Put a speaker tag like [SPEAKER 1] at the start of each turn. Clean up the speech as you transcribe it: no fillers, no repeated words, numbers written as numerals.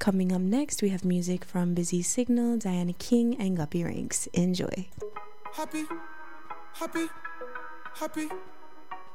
[SPEAKER 1] Coming up next, we have music from Busy Signal, Diana King, and Guppy Ranks. Enjoy.
[SPEAKER 2] Happy, happy, happy.